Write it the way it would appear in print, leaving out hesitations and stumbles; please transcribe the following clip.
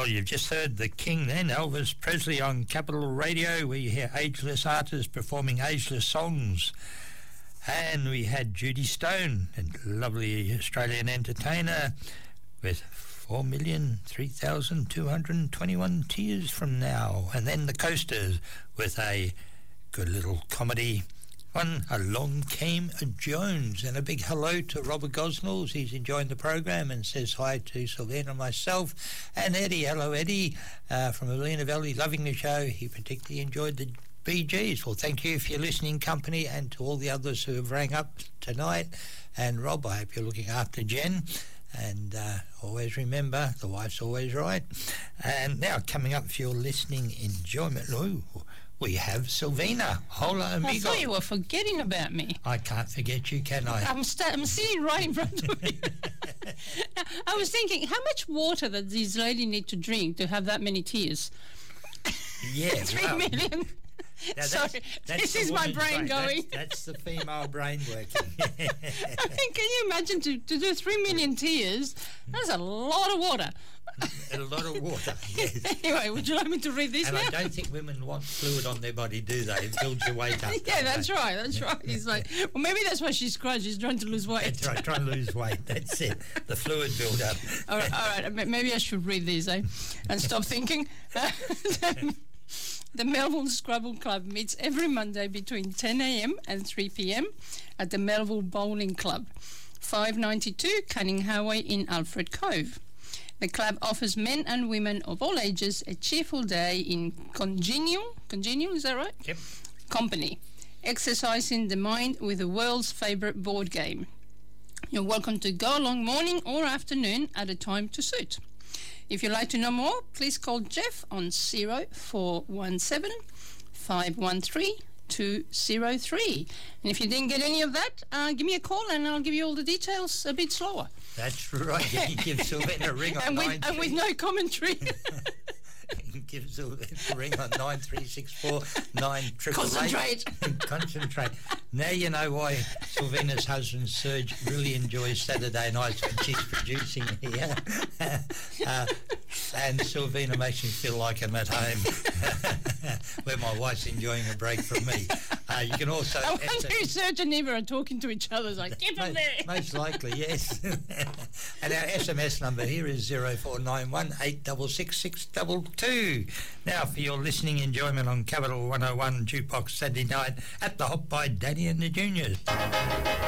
you've just heard the King then, Elvis Presley, on Capital Radio, where you hear ageless artists performing ageless songs. And we had Judy Stone, a lovely Australian entertainer, with 4,003,221 tears from now. And then the Coasters with a good little comedy one, Along Came a Jones. And a big hello to Robert Gosnells. He's enjoying the program and says hi to Sylvina and myself. And Eddie, hello Eddie, from Alina Valley, loving the show. He particularly enjoyed the Bee Gees. Well, thank you for your listening company, and to all the others who have rang up tonight. And Rob, I hope you're looking after Jen. And always remember, the wife's always right. And now, coming up for your listening enjoyment, we have Sylvina. Hola, amigo. I thought you were forgetting about me. I can't forget you, can I? I'm sitting right in front of you. I was thinking, how much water does this lady need to drink to have that many tears? Yeah, 3 million. Now Sorry, this is my brain going. That's the female brain working. I mean, can you imagine to do 3 million tears? That's a lot of water. A lot of water, yes. Anyway, would you like me to read this and now? I don't think women want fluid on their body, do they? It builds your weight up. Yeah, that's right. He's like, well, maybe that's why she's crying. She's trying to lose weight. That's right, trying to lose weight. That's it. The fluid build up. All right. Maybe I should read these, and stop thinking. The Melville Scrabble Club meets every Monday between 10 a.m. and 3 p.m. at the Melville Bowling Club, 592 Canning Highway in Alfred Cove. The club offers men and women of all ages a cheerful day in congenial, is that right? Yep. Company, exercising the mind with the world's favourite board game. You're welcome to go along morning or afternoon at a time to suit. If you'd like to know more, please call Jeff on 0417 513 203. And if you didn't get any of that, give me a call and I'll give you all the details a bit slower. That's right. You can give Sylvina a ring on and with no commentary. You can give Sylvina a ring on 9364 Concentrate. Concentrate. Now you know why Sylvina's husband Serge really enjoys Saturday nights when she's producing here. And Sylvina makes me feel like I'm at home where my wife's enjoying a break from me. You can also... I wonder if Serge and Eva are talking to each other. It's like, get from there. Most likely, yes. And our SMS number here is 0491 866 622. Now for your listening enjoyment on Capital 101 Jukebox Saturday night at the Hop by Danny and the Juniors.